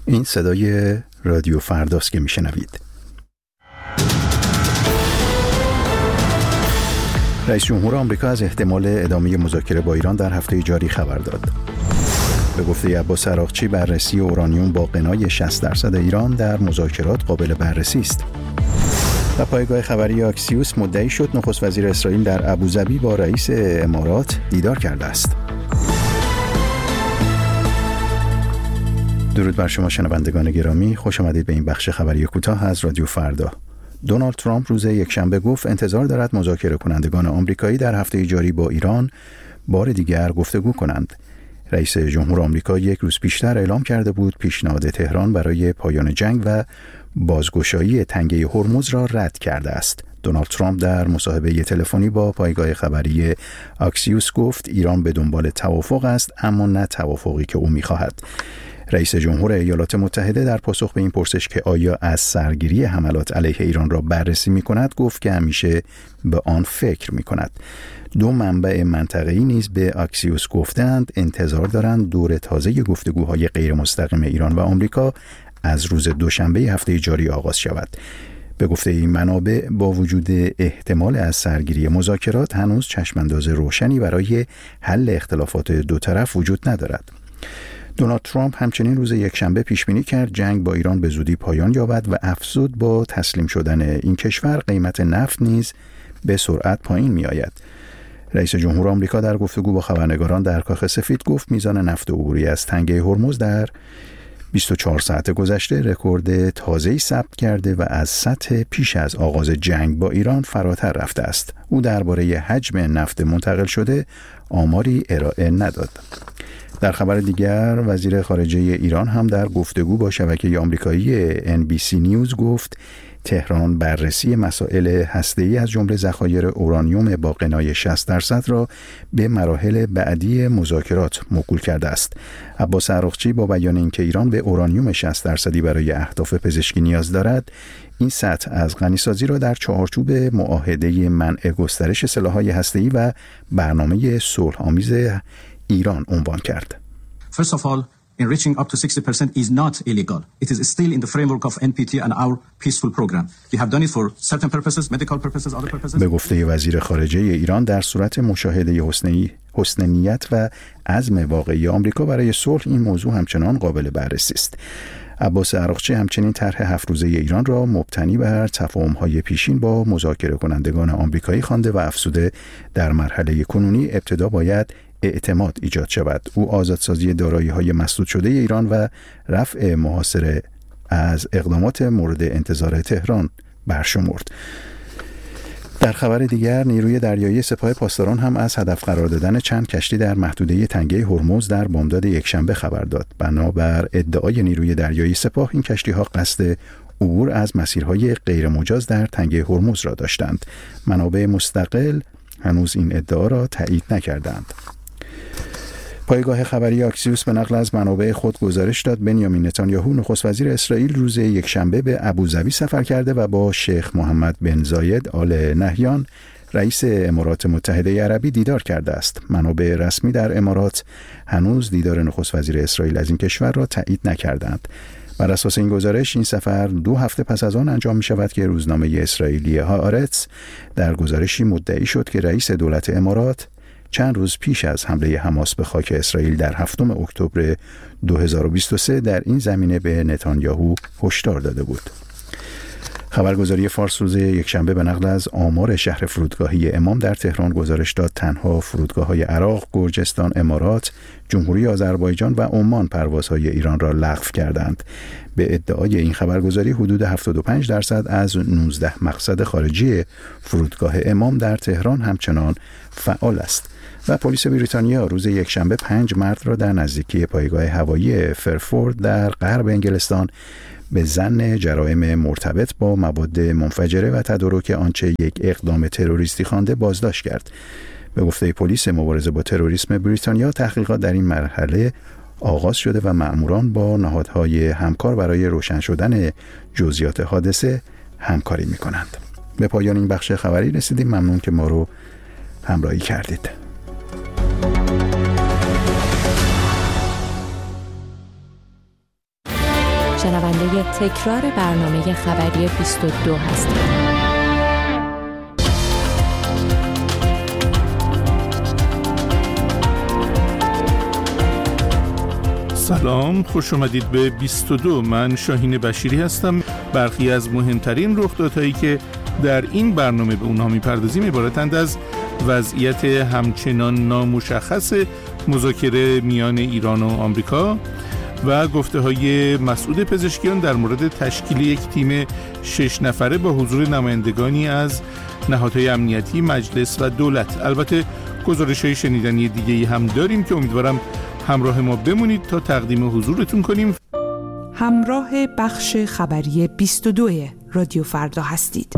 این صدای رادیو فرداست که میشنوید. رئیس جمهور آمریکا از احتمال ادامه مذاکره با ایران در هفته جاری خبر داد. به گفته عباس عراقچی بررسی اورانیوم با غنای 60% ایران در مذاکرات قابل بررسی است. و پایگاه خبری آکسیوس مدعی شد نخست وزیر اسرائیل در ابوظبی با رئیس امارات دیدار کرده است. درود بر شما شنوندگان گرامی، خوش آمدید به این بخش خبری کوتاه از رادیو فردا. دونالد ترامپ روز یکشنبه گفت انتظار دارد مذاکره کنندگان آمریکایی در هفته جاری با ایران بار دیگر گفتگو کنند. رئیس جمهور آمریکا یک روز پیشتر اعلام کرده بود پیشنهاد تهران برای پایان جنگ و بازگشایی تنگه هرمز را رد کرده است. دونالد ترامپ در مصاحبه تلفنی با پایگاه خبری آکسیوس گفت ایران به دنبال توافق است، اما نه توافقی که او می‌خواهد. رئیس جمهور ایالات متحده در پاسخ به این پرسش که آیا از سرگیری حملات علیه ایران را بررسی می‌کند گفت که همیشه به آن فکر می‌کند. دو منبع منطقه‌ای نیز به آکسیوس گفتند انتظار دارند دور تازه گفتگوهای غیر مستقیم ایران و آمریکا از روز دوشنبه هفته جاری آغاز شود. به گفته این منابع با وجود احتمال از سرگیری مذاکرات هنوز چشمانداز روشنی برای حل اختلافات دو طرف وجود ندارد. دونالد ترامپ همچنین روز یکشنبه پیش بینی کرد جنگ با ایران به زودی پایان یابد و افزود با تسلیم شدن این کشور قیمت نفت نیز به سرعت پایین می آید. رئیس جمهور آمریکا در گفتگو با خبرنگاران در کاخ سفید گفت میزان نفت عبوری از تنگه هرمز در 24 ساعت گذشته رکورد تازه‌ای ثبت کرده و از سطح پیش از آغاز جنگ با ایران فراتر رفته است. او درباره حجم نفت منتقل شده آماری ارائه نداد. در خبر دیگر وزیر خارجه ایران هم در گفتگو با شبکه آمریکایی NBC نیوز گفت تهران بررسی مسائل هسته‌ای از جمله ذخایر اورانیوم با غنای 60% را به مراحل بعدی مذاکرات موکول کرده است. عباس عراقچی با بیان اینکه ایران به اورانیوم 60% برای اهداف پزشکی نیاز دارد، این سطح از غنیسازی را در چارچوب معاهده منع گسترش سلاح‌های هسته‌ای و برنامه صلح‌آمیز ایران عنوان کرد. First of all, enriching up to 60% is not illegal. It is still in the framework of NPT and our peaceful program. We have done it for certain purposes, medical purposes, other purposes. به گفته وزیر خارجه ایران در صورت مشاهده حسن نیت و عزم واقعی آمریکا برای صلح این موضوع همچنان قابل بررسی است. عباس عراقچی همچنین طرح 7 روزه ایران را مبتنی بر تفاهم‌های پیشین با مذاکره کنندگان آمریکایی خوانده و افزوده در مرحله کنونی ابتدا باید اعتماد ایجاد شود. او آزادسازی دارایی‌های مسدود شده ایران و رفع محاصره از اقدامات مورد انتظار تهران برشمرد. در خبر دیگر نیروی دریایی سپاه پاسداران هم از هدف قرار دادن چند کشتی در محدوده تنگه هرمز در بامداد یکشنبه خبر داد. بنابر ادعای نیروی دریایی سپاه این کشتی‌ها قصد عبور از مسیرهای غیرمجاز در تنگه هرمز را داشتند. منابع مستقل هنوز این ادعا را تایید نکردند. پایگاه خبری آکسیوس به نقل از منابع خود گزارش داد بنیامین نتانیاهو نخست وزیر اسرائیل روز یکشنبه به ابوظبی سفر کرده و با شیخ محمد بن زاید آل نهیان رئیس امارات متحده عربی دیدار کرده است. منابع رسمی در امارات هنوز دیدار نخست وزیر اسرائیل از این کشور را تایید نکردند. بر اساس این گزارش این سفر 2 هفته پس از آن انجام می شود که روزنامه اسرائیلی هآرتز در گزارشی مدعی شد که رئیس دولت امارات چند روز پیش از حمله حماس به خاک اسرائیل در 7 اکتبر 2023 در این زمینه به نتانیاهو هشدار داده بود. خبرگزاری فارس روز یکشنبه به نقل از آمار شهر فرودگاهی امام در تهران گزارش داد تنها فرودگاه‌های عراق، گرجستان، امارات، جمهوری آذربایجان و عمان پروازهای ایران را لغو کردند. به ادعای این خبرگزاری حدود 75% از 19 مقصد خارجی فرودگاه امام در تهران همچنان فعال است. و پلیس بریتانیا روز یکشنبه 5 مرد را در نزدیکی پایگاه هوایی فرفورد در غرب انگلستان به ظن جرائم مرتبط با مواد منفجره و تدارک آنچه یک اقدام تروریستی خوانده بازداشت کرد. به گفته پلیس مبارزه با تروریسم بریتانیا تحقیقات در این مرحله آغاز شده و مأموران با نهادهای همکار برای روشن شدن جزئیات حادثه همکاری می‌کنند. به پایان این بخش خبری رسیدیم. ممنون که ما رو همراهی کردید. شنونده تکرار برنامه خبری 22 هستید. سلام، خوش اومدید به 22. من شاهین بشیری هستم. برخی از مهمترین رخدادهایی که در این برنامه به اونها میپردازیم عبارتند از وضعیت همچنان نامشخص مذاکره میان ایران و آمریکا و گفته‌های مسعود پزشکیان در مورد تشکیل یک تیم 6 نفره با حضور نمایندگانی از نهادهای امنیتی، مجلس و دولت. البته گزارش‌های شنیدنی دیگه‌ای هم داریم که امیدوارم همراه ما بمونید تا تقدیم حضورتون کنیم. همراه بخش خبری 22 رادیو فردا هستید.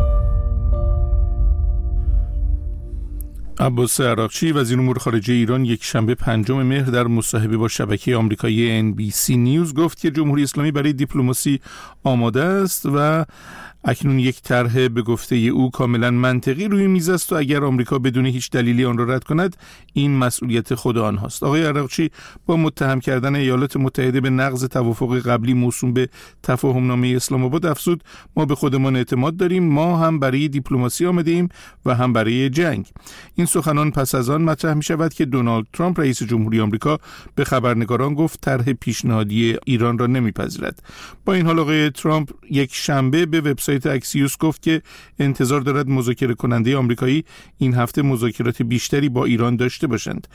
عباس عراقچی وزیر امور خارجه ایران یک شنبه 5 مهر در مصاحبه با شبکه آمریکایی NBC نیوز گفت که جمهوری اسلامی برای دیپلماسی آماده است و اکنون یک طرح به گفته او کاملا منطقی روی میز است و اگر آمریکا بدون هیچ دلیلی آن را رد کند این مسئولیت خود آنهاست. آقای عراقچی با متهم کردن ایالات متحده به نقض توافق قبلی موسوم به تفاهم نامه اسلام آباد افزود ما به خودمان اعتماد داریم، ما هم برای دیپلماسی آمده ایم و هم برای جنگ. این سخنان پس از آن مطرح می شود که دونالد ترامپ رئیس جمهوری آمریکا به خبرنگاران گفت طرح پیشنهادی ایران را نمیپذیرد. با این حال آقای ترامپ یک شنبه به وبسایت اکسیوس گفت که انتظار دارد مذاکره کننده آمریکایی این هفته مذاکرات بیشتری با ایران داشته باشند.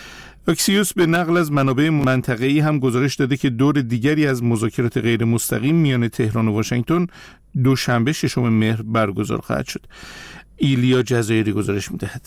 اکسیوس به نقل از منابع منطقه‌ای هم گزارش داده که دور دیگری از مذاکرات غیر مستقیم میان تهران و واشنگتن دوشنبه 6 مهر برگزار خواهد شد. ایلیا جزایری گزارش می‌دهد.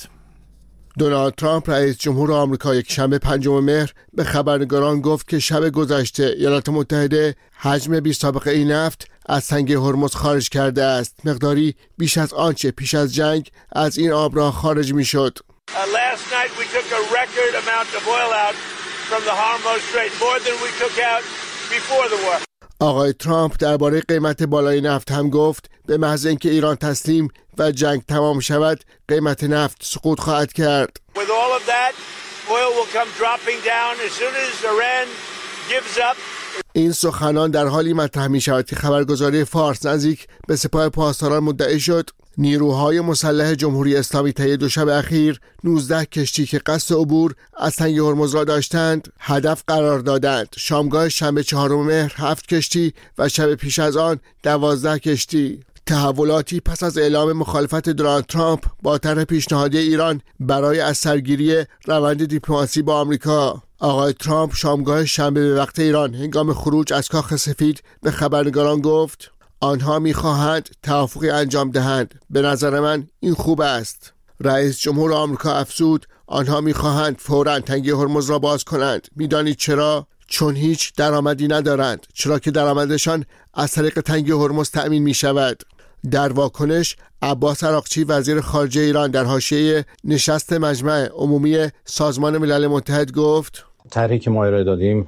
دونالد ترامپ رئیس جمهور آمریکا یک شنبه 5 مهر به خبرنگاران گفت که شب گذشته ایالات متحده حجم بی‌سابقه‌ای نفت از تنگه هرمز خارج کرده است، مقداری بیش از آنچه پیش از جنگ از این آبراه خارج می‌شد. Last night we took a record amount of oil out from the Hormuz Strait, more than we took out before the war. آقای ترامپ درباره قیمت بالای نفت هم گفت به محض اینکه ایران تسلیم و جنگ تمام شود قیمت نفت سقوط خواهد کرد. With all of that, oil will come dropping down as soon as Iran gives up. این سخنان در حالی مطرح می شود که خبرگزاری فارس نزدیک به سپاه پاسداران مدعی شد نیروهای مسلح جمهوری اسلامی طی 2 شب اخیر 19 کشتی که قصد عبور از تنگه هرمز را داشتند هدف قرار دادند. شامگاه شنبه 4 مهر 7 کشتی و شب پیش از آن 12 کشتی. تحولاتی پس از اعلام مخالفت دونالد ترامپ با طرح پیشنهادی ایران برای از سرگیری روند دیپلماسی با آمریکا. آقای ترامپ شامگاه شنبه به وقت ایران هنگام خروج از کاخ سفید به خبرنگاران گفت آنها می‌خواهند توافقی انجام دهند. به نظر من این خوب است. رئیس جمهور آمریکا افزود آنها می‌خواهند فوراً تنگه هرمز را باز کنند. می‌دانید چرا؟ چون هیچ درآمدی ندارند، چرا که درآمدشان از طریق تنگه هرمز تأمین می‌شود. در واکنش عباس عراقچی وزیر خارجه ایران در حاشیه نشست مجمع عمومی سازمان ملل متحد گفت طرحی که ما ارائه دادیم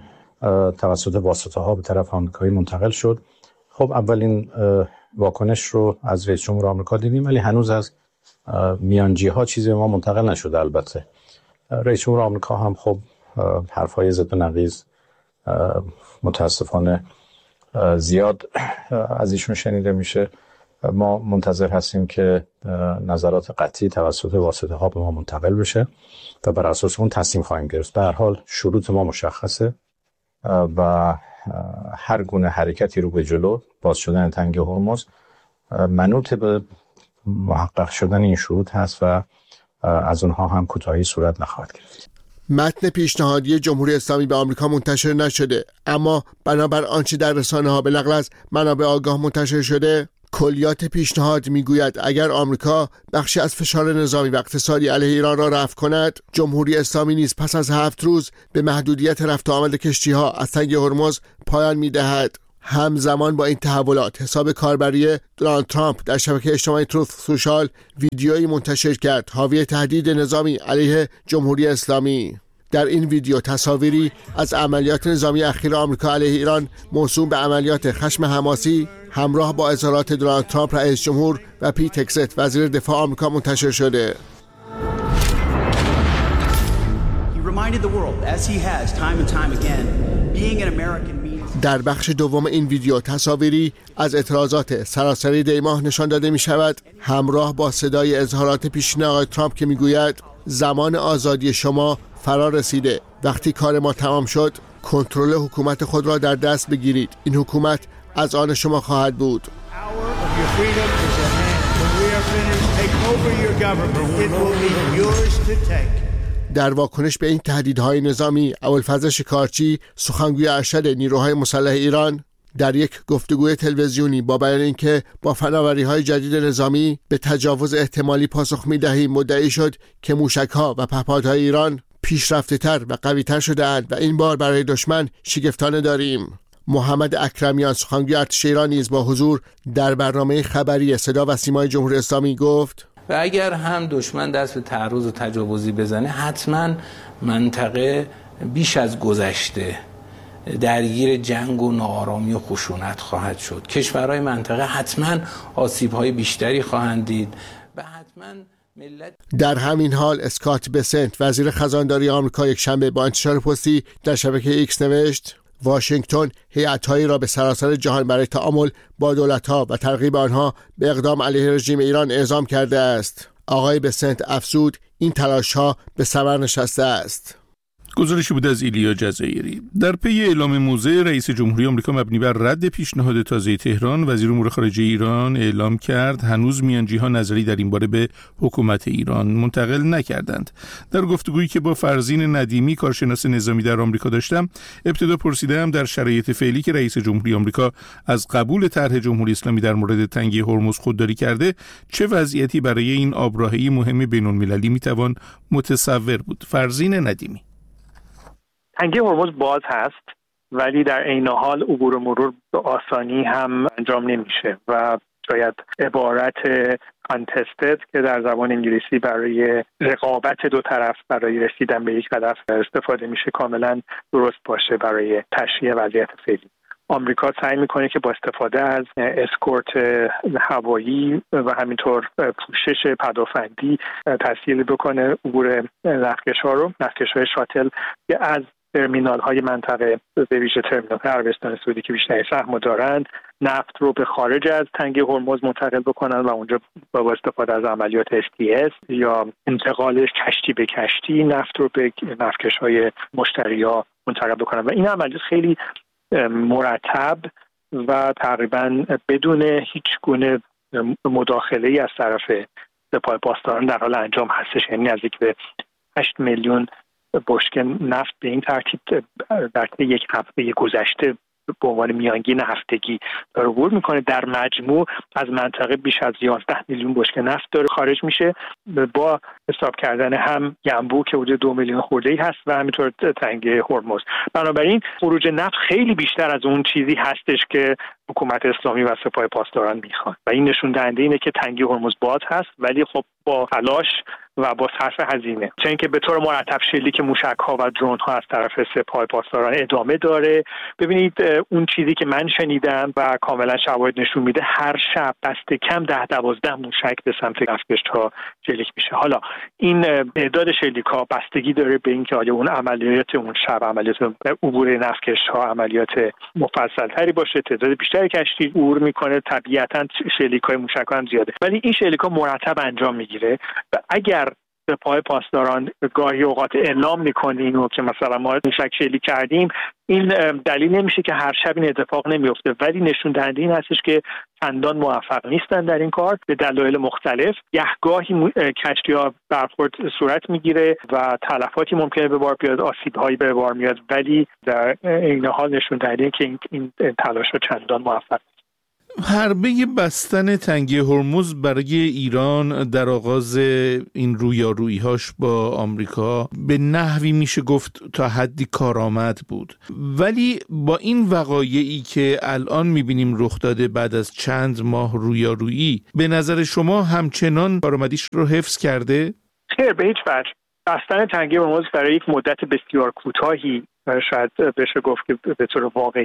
توسط واسطه‌ها به طرف آمریکایی منتقل شد. خب اولین واکنش رو از رئیس جمهور آمریکا دیدیم ولی هنوز از میانجی‌ها چیزی به ما منتقل نشده. البته رئیس جمهور آمریکا هم خب حرفای ضد و نقیض متاسفانه زیاد از ایشون شنیده میشه. ما منتظر هستیم که نظرات قطعی توسط واسطه‌ها به ما منتقل بشه و بر اساس اون تصمیم خواهیم گرفت. به هر حال شروط ما مشخصه و هر گونه حرکتی رو به جلو باز شدن تنگه هرمز منوط به محقق شدن این شروط هست و از اونها هم کوتاهی صورت نخواهد گرفت. متن پیشنهادی جمهوری اسلامی به آمریکا منتشر نشده، اما بنابر آنچه در رسانه‌ها به نقل از منابع آگاه منتشر شده کلیات پیشنهاد میگوید اگر آمریکا بخشی از فشار نظامی و اقتصادی علیه ایران را رفع کند، جمهوری اسلامی نیز پس از 7 روز به محدودیت رفت و آمد کشتی‌ها از تنگه هرمز پایان می‌دهد. همزمان با این تحولات حساب کاربری دونالد ترامپ در شبکه اجتماعی تروث سوشال ویدیویی منتشر کرد حاوی تهدید نظامی علیه جمهوری اسلامی. در این ویدیو تصاویری از عملیات نظامی اخیر آمریکا علیه ایران موسوم به عملیات خشم حماسی همراه با اظهارات دونالد ترامپ رئیس جمهور و پیت هگست وزیر دفاع آمریکا منتشر شده. He reminded the world, as he has time and time again, being an American means در بخش دوم این ویدیو تصاویری از اعتراضات سراسری دیماه نشان داده می شود، همراه با صدای اظهارات پیشین آقای ترامپ که می گوید زمان آزادی شما فرا رسیده. وقتی کار ما تمام شد کنترل حکومت خود را در دست بگیرید. این حکومت از آن شما خواهد بود. در واکنش به این تهدیدهای نظامی، ابوالفضل شکارچی سخنگوی ارشد نیروهای مسلح ایران در یک گفتگوی تلویزیونی با بیان اینکه با فناوری‌های جدید نظامی به تجاوز احتمالی پاسخ می‌دهیم مدعی شد که موشک‌ها و پهپادهای ایران پیشرفته‌تر و قوی‌تر شده‌اند و این بار برای دشمن شگفتانه داریم. محمد اکرمیان سخنگوی ارتش ایران نیز با حضور در برنامه خبری صدا و سیمای جمهوری اسلامی گفت و اگر هم دشمن دست به تعرض و تجاوزی بزنه حتما منطقه بیش از گذشته درگیر جنگ و ناآرامی و خشونت خواهد شد. کشورهای منطقه حتما آسیب‌های بیشتری خواهند دید و حتما ملت. در همین حال اسکات بسنت وزیر خزانداری آمریکا یک شنبه با انتشار پستی در شبکه ایکس نوشت واشنگتن هیئت‌هایی را به سراسر جهان برای تعامل با دولت‌ها و ترغیب آنها به اقدام علیه رژیم ایران اعزام کرده است. آقای بسنت افزود این تلاش‌ها به ثمر نشسته است. گزارشی بود از ایلیا جزایری. در پی اعلام موضع رئیس جمهوری آمریکا مبنی بر رد پیشنهاد تازه تهران، وزیر امور خارجه ایران اعلام کرد هنوز میانجی‌ها نظری در این باره به حکومت ایران منتقل نکردند. در گفتگویی که با فرزین ندیمی کارشناس نظامی در آمریکا داشتم، ابتدا پرسیدم در شرایط فعلی که رئیس جمهوری آمریکا از قبول طرح جمهوری اسلامی در مورد تنگه هرمز خودداری کرده، چه وضعیتی برای این آبراهه مهم بین‌المللی میتوان متصور بود. فرزین ندیمی: تنگه هرمز باز هست ولی در عین حال عبور و مرور به آسانی هم انجام نمیشه و شاید عبارت contested که در زبان انگلیسی برای رقابت دو طرف برای رسیدن به یک هدف استفاده میشه کاملا درست باشه برای تشریح وضعیت فعلی. آمریکا سعی میکنه که با استفاده از اسکورت هوایی و همینطور پوشش پدافندی تسهیل بکنه عبور نفتکش‌های شاتل که از ترمینال های منطقه به ویژه ترمینال عربستان سعودی که بیشتر سهم دارند نفت رو به خارج از تنگه هرمز منتقل بکنن و اونجا با استفاده از عملیات STS یا انتقالش کشتی به کشتی نفت رو به نفتکش‌های مشتری‌ها منتقل بکنن و این عملیات خیلی مرتب و تقریبا بدون هیچ گونه مداخله‌ای از طرف سپاه پاسداران در حال انجام هستش. یعنی نزدیک به 8 میلیون بشکه نفت به این ترتیب در یک هفته گذشته به عنوان میانگین هفتگی داره عبور میکنه. در مجموع از منطقه بیش از 11 میلیون بشکه نفت داره خارج میشه با حساب کردن هم ینبوع که حدود 2 میلیون خورده‌ای هست و همینطور تنگه هرمز. بنابراین خروج نفت خیلی بیشتر از اون چیزی هستش که حکومت اسلامی و سپاه پاسداران میخوان و این نشون دهنده اینه که تنگه هرمز باز هست ولی خب با تلاش و با صرف هزینه، چون اینکه به طور مرتب شلیک موشک‌ها و درون‌ها از طرف سپاه پاسداران ادامه داره. ببینید اون چیزی که من شنیدم و کاملا شواهد نشون میده هر شب دست کم 10-12 موشک به سمت نفتکش‌ها شلیک میشه. حالا این تعداد شلیک‌ها بستگی داره به اینکه آیا اون عملیات اون شب عملیات عبور نفتکش‌ها عملیات مفصل‌تری باشه، تعداد بیشتری کشتی عبور میکنه، طبیعتاً شلیک‌های موشک‌ها هم زیاده ولی این شلیک‌ها مرتب انجام میگیره و اگر سپاه پاسداران گاهی اوقات اعلام میکنه اینو که مثلا ما موشک شلیک کردیم، این دلیل نمیشه که هر شب این اتفاق نمیفته ولی نشون دهنده این هستش که چندان موفق نیستن در این کار به دلایل مختلف. گاهی کشتی‌ها برخورد صورت میگیره و تلفاتی ممکنه به بار بیاد، آسیب‌هایی به بار میاد ولی در این حال نشون دهنده که این تلاش‌ها چندان موفق حربه بستن تنگه هرمز برای ایران در آغاز این رویارویی‌هاش با آمریکا به نحوی میشه گفت تا حدی کارآمد بود، ولی با این وقایعی که الان میبینیم رخ داده بعد از چند ماه رویارویی، به نظر شما همچنان کارآمدیش رو حفظ کرده؟ خیر، به هیچ وجه. بستن تنگه هرمز برای یک مدت بسیار کوتاهی شاید بشه گفت که به طور واقعی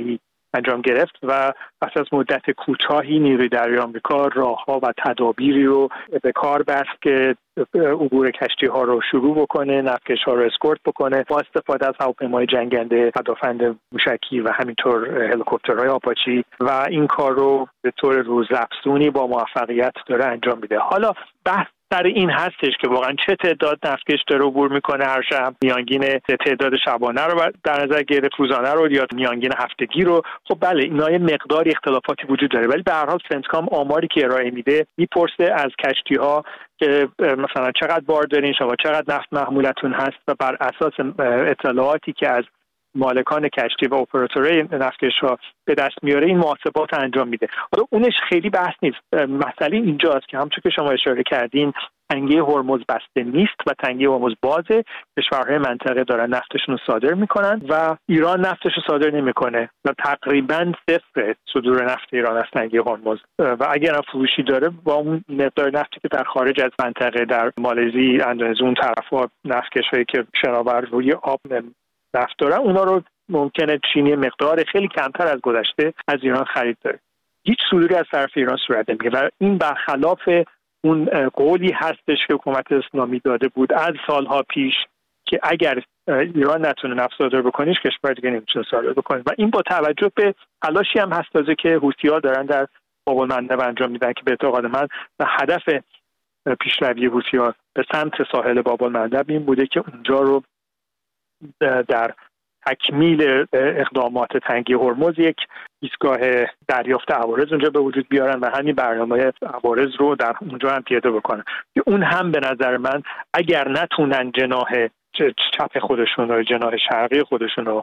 انجام گرفت و پس از مدت کوتاهی نیروی دریایی آمریکا راهها و تدابیری رو به کار بست که عبور کشتی‌ها رو شروع بکنه، نفتکش‌ها رو اسکورت بکنه با استفاده از هواپیمای جنگنده پدافند موشکی و همینطور هلیکوپترهای آپاچی و این کار رو به طور روزافزونی با موفقیت داره انجام میده. حالا بحث سر این هستش که واقعا چه تعداد نفتکش داره عبور میکنه هر شب، میانگین تعداد شبانه رو در نظر گرفت، روزانه رو یا میانگین هفتگی رو. خب بله اینا یه مقدار اختلافاتی وجود داره، ولی به هر حال سنتکام آماری که ارائه میده میپرسه از کشتی‌ها که مثلا چقدر بار دارین شما، چقدر نفت محمولتون هست و بر اساس اطلاعاتی که از مالکان کشتی و اپراتورهای نفتکش‌ها به دست میاره این محاسبات انجام میده. حالا اونش خیلی بحث نیست. مسئله اینجاست که همونطور که شما اشاره کردین تنگه هرمز بسته نیست و تنگه هرمز بازه. کشورهای منطقه دارن نفتشون رو صادر میکنن و ایران نفتش رو صادر نمیکنه و تقریبا صفر صدور نفت ایران از تنگه هرمز و اگر هم فروشی داره با اون مقدار نفتی که در خارج از منطقه در مالزی، اندونزی اون طرفا نفتکشایی که شناور روی آب نفت دارن اونا رو ممکنه چینی مقدار خیلی کمتر از گذشته از ایران خرید داره. هیچ صدوری از طرف ایران صورت نمیگیره و این برخلاف اون قولی هستش که حکومت اسلامی داده بود از سالها پیش که اگر ایران نتونه نفت صادر بکنه کشور دیگه نمیتونه صادر بکنه و این با توجه به تلاشی هم هست تازه که حوثی‌ها دارن در باب‌المندب انجام میدن که به اعتقاد من هدف پیشروی حوثی‌ها به سمت ساحل باب‌المندب این بوده که اونجا رو در تکمیل اقدامات تنگی هرمز یک ایستگاه دریافت عوارض اونجا به وجود بیارن و همین برنامه عوارض رو در اونجا هم پیاده بکنن. اون هم به نظر من اگر نتونن جناح چپ خودشون رو جناح شرقی خودشون رو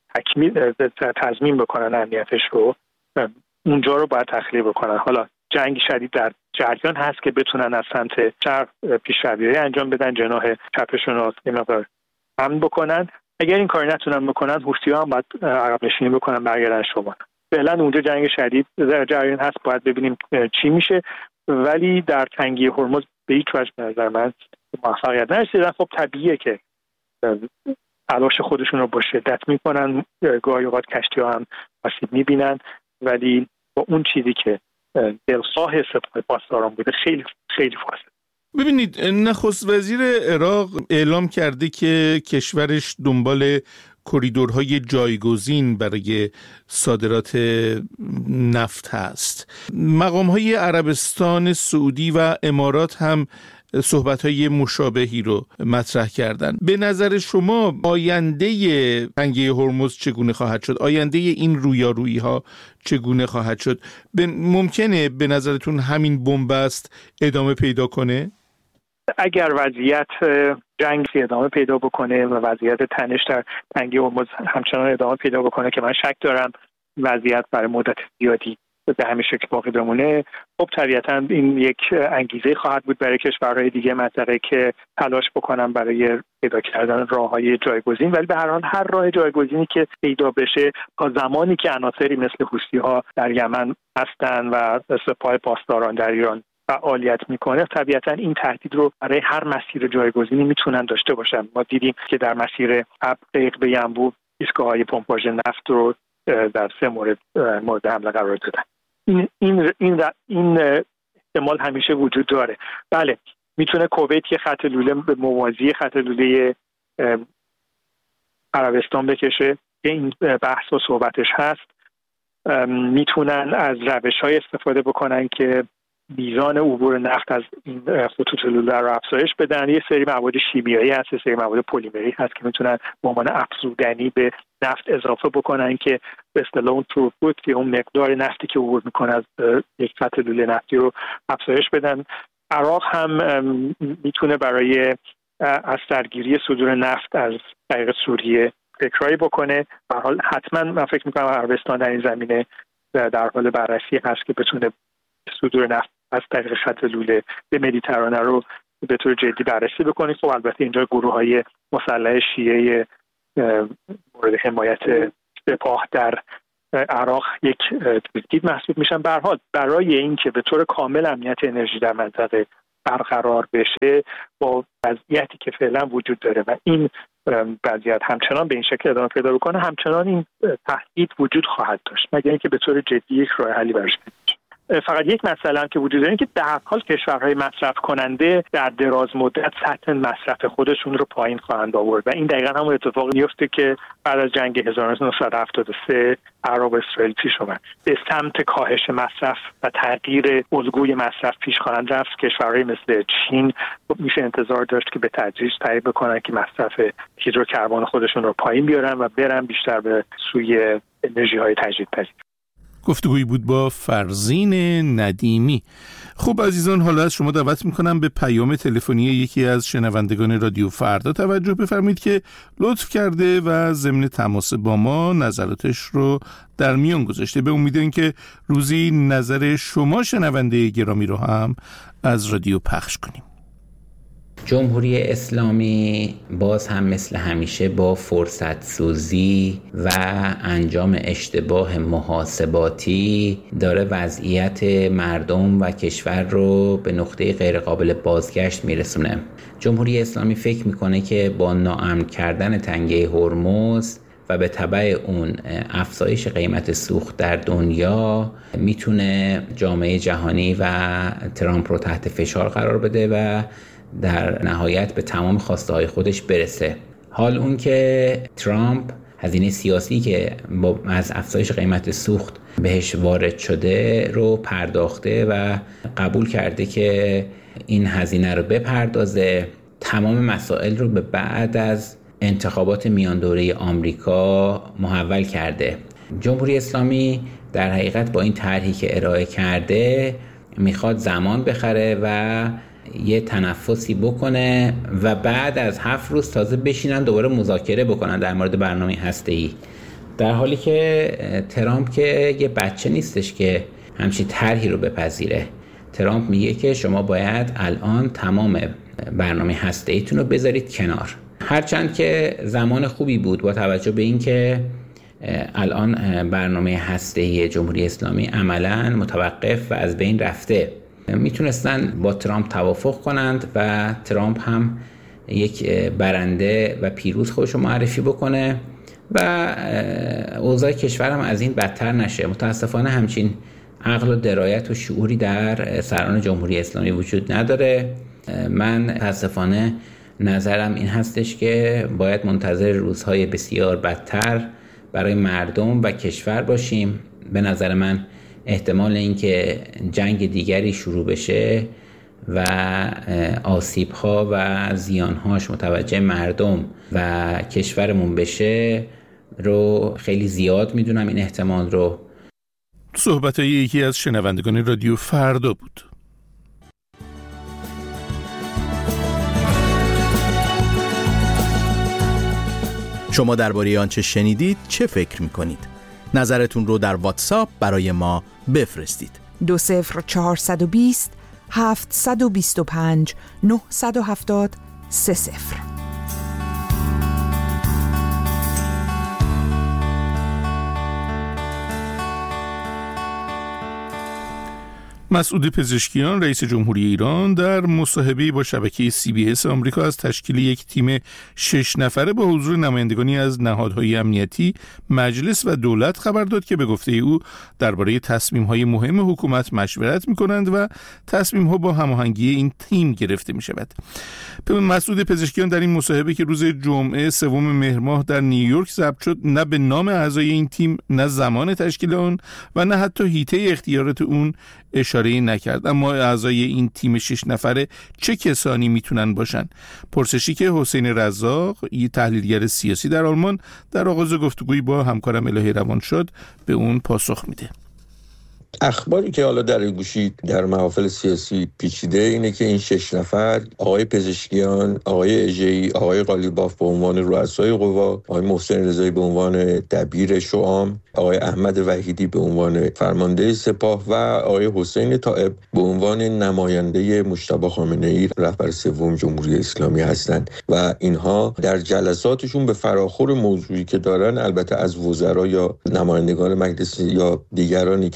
تضمین بکنن امنیتش رو اونجا رو باید تخلیه بکنن. حالا جنگ شدید در جریان هست که بتونن از سمت شرق پیشروی‌های انجام بدن، جناح چپشون رو امن بکنن. اگر این کار نتونن بکنن حوثی‌ها هم باید عقب نشینی بکنن برگردن شمال. فعلا اونجا جنگ شدید در جریان هست، باید ببینیم چی میشه، ولی در تنگی هرمز به هیچ وجه به نظر من موفقیت نرسیدن. خب طبیعیه که تلاش خودشون رو با شدت میکنن، گاهی اوقات کشتی‌ها هم آسیب میبینن، ولی با اون چیزی که دلخواه سپاه پاسداران بوده خیلی خیلی فاصله. ببینید نخست وزیر عراق اعلام کرده که کشورش دنبال کریدورهای جایگزین برای صادرات نفت هست. مقام‌های عربستان سعودی و امارات هم صحبت‌های مشابهی رو مطرح کردن. به نظر شما آینده تنگه هرمز چگونه خواهد شد؟ آینده این رویارویی‌ها چگونه خواهد شد؟ ممکنه به نظرتون همین بنبست ادامه پیدا کنه؟ اگر وضعیت جنگ ادامه پیدا بکنه و وضعیت تنش در تنگه هرمز همچنان ادامه پیدا بکنه که من شک دارم وضعیت برای مدت زیادی به همین شکل باقی بمونه، خب طبیعتاً این یک انگیزه خواهد بود برای کشورهای دیگه منطقه که تلاش بکنن برای پیدا کردن راههای جایگزین. ولی به هر حال هر راه جایگزینی که پیدا بشه تا زمانی که عناصری مثل حوثی‌ها در یمن هستن و سپاه پاسداران در ایران فعالیت میکنه، طبیعتاً این تهدید رو برای هر مسیر جایگزینی میتونن داشته باشن. ما دیدیم که در مسیر ابق به ینبوع ایستگاه‌های پمپاژ نفت رو در 3 مورد حمله قرار دادن. این احتمال همیشه وجود داره. بله میتونه کویت که خط لوله به موازی خط لوله عربستان بکشه که این بحث و صحبتش هست. میتونن از روش‌های استفاده بکنن که میزان عبور نفت از این خطوط لوله رو افزایش بدن. یه سری مواد شیمیایی هست، یه سری مواد پلیمری هست که میتونن به عنوان افزودنی به نفت اضافه بکنن که به اصطلاح اون تروپوت که اون مقدار نفتی که عبور میکنه از یک خط لوله نفتی رو افزایش بدن. عراق هم میتونه برای از درگیری صدور نفت از طریق سوریه فکرایی بکنه. به هر حال حتما من فکر میکنم عربستان در این زمینه در حال بررسی هست که بتونه صدور نفت از طریق خط لوله به مدیترانه رو به طور جدی بررسی بکنید. خب البته اینجا گروه‌های مسلح شیعه مورد حمایت سپاه در عراق یک تهدید محسوب میشن. به هر حال برای اینکه به طور کامل امنیت انرژی در منطقه برقرار بشه با وضعیتی که فعلا وجود داره و این وضعیت همچنان به این شکل ادامه پیدا بکنه، همچنان این تهدید وجود خواهد داشت، مگر اینکه به طور جدی یک راه حلی براش بشه. فقط یک مسئله هم که وجود داره که در حال کشورهای مصرف کننده در دراز مدت سطح مصرف خودشون رو پایین خواهند آورد و این دقیقاً همون اتفاقی میفته که بعد از جنگ 1973 عراق و اسرائیل پیش اومد. به سمت کاهش مصرف و تغییر الگوی مصرف پیش خواهند رفت. کشورهای مثل چین میشه انتظار داشت که به تدریج سعی بکنن که مصرف هیدروکربن خودشون رو پایین بیارن و برن بیشتر به سوی انرژی‌های تجدیدپذیر. گفتگویی بود با فرزین ندیمی. خب عزیزان، حالا از شما دعوت میکنم به پیام تلفنی یکی از شنوندگان رادیو فردا توجه بفرمایید که لطف کرده و ضمن تماس با ما نظراتش رو در میان گذاشته. به امید اینکه روزی نظر شما شنونده گرامی رو هم از رادیو پخش کنیم. جمهوری اسلامی باز هم مثل همیشه با فرصت سوزی و انجام اشتباه محاسباتی داره وضعیت مردم و کشور رو به نقطه غیر قابل بازگشت میرسونه. جمهوری اسلامی فکر میکنه که با ناامن کردن تنگه هرمز و به تبع اون افزایش قیمت سوخت در دنیا میتونه جامعه جهانی و ترامپ رو تحت فشار قرار بده و در نهایت به تمام خواسته های خودش برسه. حال اون که ترامپ هزینه سیاسی که از افزایش قیمت سوخت بهش وارد شده رو پرداخته و قبول کرده که این هزینه رو بپردازه، تمام مسائل رو به بعد از انتخابات میان دوره آمریکا محول کرده. جمهوری اسلامی در حقیقت با این طرحی که ارائه کرده میخواد زمان بخره و یه تنفسی بکنه و بعد از 7 روز تازه بشینن دوباره مذاکره بکنن در مورد برنامه هسته‌ای، در حالی که ترامپ که یه بچه نیستش که همچین طرحی رو بپذیره. ترامپ میگه که شما باید الان تمام برنامه هسته‌ایتون رو بذارید کنار. هرچند که زمان خوبی بود با توجه به این که الان برنامه هسته‌ای جمهوری اسلامی عملاً متوقف و از بین رفته، میتونستن با ترامپ توافق کنند و ترامپ هم یک برنده و پیروز خودشو معرفی بکنه و اوضاع کشور هم از این بدتر نشه. متاسفانه همچین عقل و درایت و شعوری در سران جمهوری اسلامی وجود نداره. من متاسفانه نظرم این هستش که باید منتظر روزهای بسیار بدتر برای مردم و کشور باشیم. به نظر من احتمال اینکه جنگ دیگری شروع بشه و آسیب‌ها و زیان‌هاش متوجه مردم و کشورمون بشه رو خیلی زیاد میدونم. این احتمال رو. صحبت‌های یکی از شنوندگان رادیو فردا بود. شما درباره آنچه شنیدید چه فکر می‌کنید؟ نظرتون رو در واتساپ برای ما بفرستید. 20420 725 970 30. مسعود پزشکیان رئیس جمهوری ایران در مصاحبه‌ای با شبکه CBS آمریکا از تشکیل یک تیم 6 نفره با حضور نمایندگانی از نهادهای امنیتی، مجلس و دولت خبر داد که به گفته او درباره تصمیم‌های مهم حکومت مشورت می‌کنند و تصمیم‌ها با هماهنگی این تیم گرفته می‌شود. مسعود پزشکیان در این مصاحبه که روز جمعه 3 مهر ماه در نیویورک ضبط شد، نه به نام اعضای این تیم، نه زمان تشکیل آن و نه حتی حیطه اختیارات اون اشاره نکرد. اما اعضای این تیم 6 نفره چه کسانی میتونن باشن؟ پرسشی که حسین رزاق، یک تحلیلگر سیاسی در آلمان، در آغاز گفتگویی با همکارم الهی روان شد به اون پاسخ میده. اخباری که حالا در گوشی در محافل سیاسی پیچیده اینه که این 6 نفر، آقای پزشکیان، آقای اژه‌ای، آقای قالیباف به عنوان رؤسای قوا، آقای محسن رضایی به عنوان دبیر شعام، آقای احمد وحیدی به عنوان فرمانده سپاه و آقای حسین طائب به عنوان نماینده مجتبی خامنه‌ای رهبر سوم جمهوری اسلامی هستند و اینها در جلساتشون به فراخور موضوعی که دارن، البته از وزرا یا نمایندگان مجلس یا دیگرانی که مطلع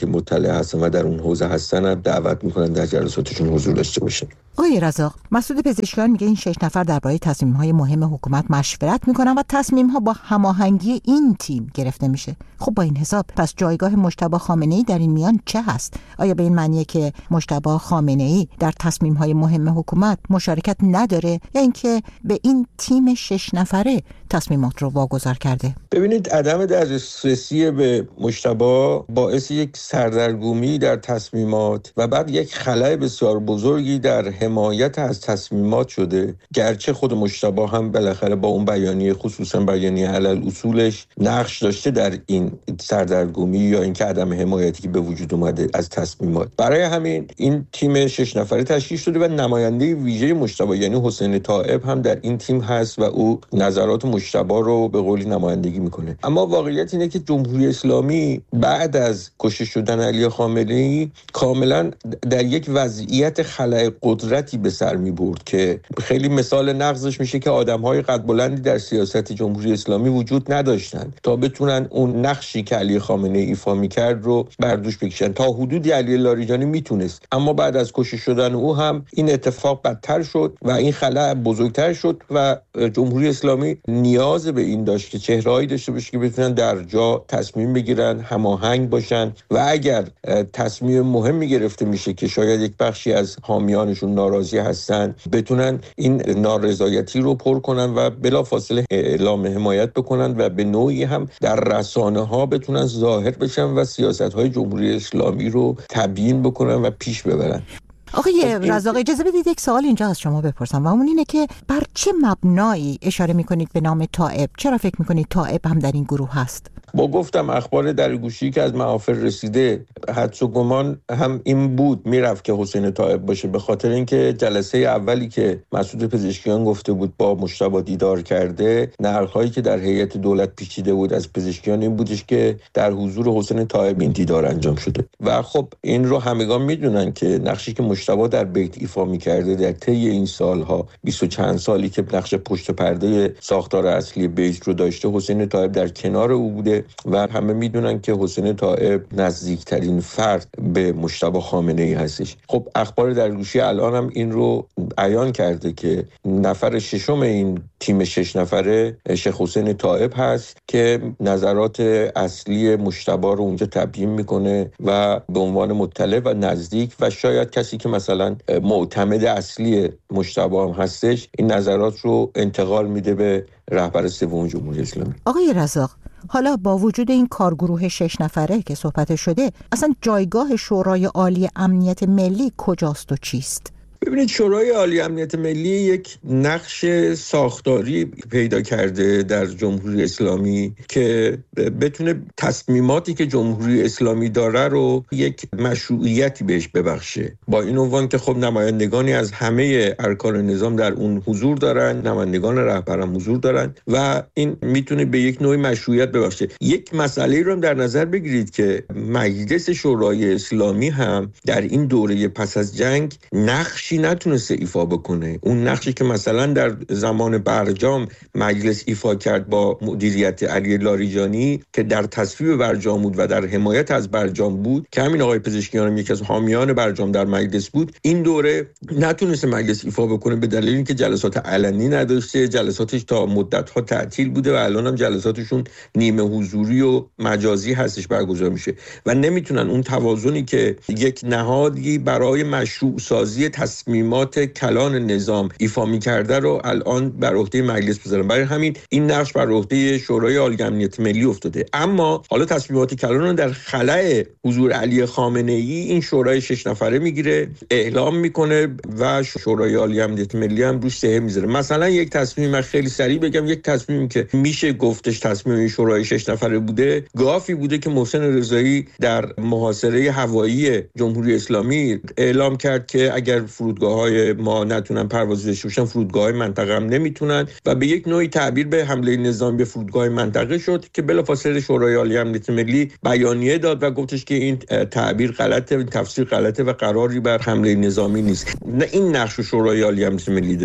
مطالعه هستن و در اون حوزه هستن دعوت میکنن در جلساتشون حضور داشته باشن. آقای رزاق، مسعود پزشکیان میگه این 6 نفر درباره تصمیم‌های مهم حکومت مشورت میکنن و تصمیم‌ها با هماهنگی این تیم گرفته میشه. خب با این حساب پس جایگاه مجتبی خامنه‌ای در این میان چه هست؟ آیا به این معنیه که مجتبی خامنه‌ای در تصمیم‌های مهم حکومت مشارکت نداره یا اینکه به این تیم 6 نفره تصمیمات رو واگذار کرده؟ ببینید، عدم دسترسی به مجتبی باعث یک سردرگمی در تصمیمات و بعد یک خلأ بسیار بزرگی در حمایت از تصمیمات شده. گرچه خود مجتبی هم بالاخره با اون بیانیه، خصوصا بیانیه علل اصولش، نقش داشته در این سردرگمی یا اینکه عدم حمایتی که به وجود اومده از تصمیمات. برای همین این تیم 6 نفره تشکیل شده و نماینده ویژه مجتبی یعنی حسین طایب هم در این تیم هست و او نظرات مجتبی رو به قولی نمایندگی میکنه. اما واقعیت اینه که جمهوری اسلامی بعد از کشته شدن علی خامنه‌ای کاملا در یک وضعیت خلأ قدرتی به سر میبرد که خیلی مثال نقضش میشه که آدم‌های قد بلندی در سیاست جمهوری اسلامی وجود نداشتن تا بتونن اون نقشی که علی خامنه‌ای ایفا میکرد رو بر دوش بکشن. تا حدودی علی لاریجانی میتونست، اما بعد از کشته شدن او هم این اتفاق بدتر شد و این خلأ بزرگتر شد و جمهوری اسلامی نیاز به این داشت که چهره‌ای داشته باشه که بتونن در جا تصمیم بگیرن، هماهنگ باشن و اگر تصمیم مهمی گرفته میشه که شاید یک بخشی از حامیانشون ناراضی هستن، بتونن این نارضایتی رو پر کنن و بلافاصله اعلام حمایت بکنن و به نوعی هم در رسانه‌ها بتونن ظاهر بشن و سیاست‌های جمهوری اسلامی رو تبیین بکنن و پیش ببرن. آقای رزاق، اجازه بدید یک سوال اینجا از شما بپرسم و اون اینه که بر چه مبنایی اشاره میکنید به نام طایب؟ چرا فکر میکنید طایب هم در این گروه هست؟ با گفتم اخبار درگوشی که از محافل رسیده، حدس و گمان هم این بود میرفت که حسین طایب باشه، به خاطر اینکه جلسه اولی که مسعود پزشکیان گفته بود با مجتبی دیدار کرده، نقل‌هایی که در هیئت دولت پیچیده بود از پزشکیان این بودش که در حضور حسین طایب این دیدار انجام شده و خب این رو همگان میدونن که نقشی که مجتبی در بیت ایفا می‌کرده در طی این سالها 20 و چند سالی که نقش پشت پرده ساختار اصلی بیت رو داشته، حسین طایب در کنار او بوده و همه میدونن که حسین طایب نزدیکترین فرد به مجتبی خامنه‌ای هستش. خب اخبار درگوشی الان هم این رو عیان کرده که نفر ششم این تیم 6 نفره شیخ حسین طایب هست که نظرات اصلی مجتبی رو اونجا تبیین میکنه و به عنوان مطلع و نزدیک و شاید کسی که مثلا معتمد اصلی مجتبی هم هستش این نظرات رو انتقال میده به رهبر سوم جمهوری اسلامی. آقای رزاق، حالا با وجود این کارگروه 6 نفره که صحبت شده، اصلا جایگاه شورای عالی امنیت ملی کجاست و چیست؟ ببینید، شورای عالی امنیت ملی یک نقش ساختاری پیدا کرده در جمهوری اسلامی که بتونه تصمیماتی که جمهوری اسلامی داره رو یک مشروعیتی بهش ببخشه، با این عنوان که خب نمایندگانی از همه ارکان نظام در اون حضور دارن، نمایندگان رهبر هم حضور دارن و این میتونه به یک نوعی مشروعیت ببخشه. یک مسئله رو هم در نظر بگیرید که مجلس شورای اسلامی هم در این دوره پس از جنگ نقشی نتونسته ایفا بکنه. اون نقشی که مثلا در زمان برجام مجلس ایفا کرد با مدیریت علی لاریجانی که در تصویب برجام بود و در حمایت از برجام بود که همین آقای پزشکیان هم یکی از حامیان برجام در مجلس بود، این دوره نتونسته مجلس ایفا بکنه به دلیل اینکه جلسات علنی نداشته، جلساتش تا مدت‌ها تعطیل بوده و الان هم جلساتشون نیمه حضوری و مجازی هستش برگزار میشه و نمیتونن اون توازنی که یک نهادی برای مشروع سازی تصمیمات کلان نظام ایفا می‌کرده رو الان بر عهده مجلس بذارن. برای همین این نقش بر عهده شورای عالی امنیت ملی افتاده. اما حالا تصمیمات کلان رو در خلأ حضور علی خامنه‌ای این شورای 6 نفره میگیره، اعلام میکنه و شورای عالی امنیت ملی هم روش سهم میذاره. مثلا یک تصمیم خیلی سریع بگم، یک تصمیمی که میشه گفتش تصمیم شورای 6 نفره بوده، گافی بوده که محسن رضایی در محاصره هوایی جمهوری اسلامی اعلام کرد که اگر فرودگاه‌های ما نتونن پرواز داشته باشن، فرودگاه‌های منطقه هم نمیتونن و به یک نوعی تعبیر به حمله نظامی به فرودگاه منطقه شد که بلافاصله شورای عالی امنیت ملی بیانیه داد و گفتش که این تعبیر غلطه، تفسیر غلطه و قراری بر حمله نظامی نیست. نه، این نقش شورای عالی امنیت ملی داره.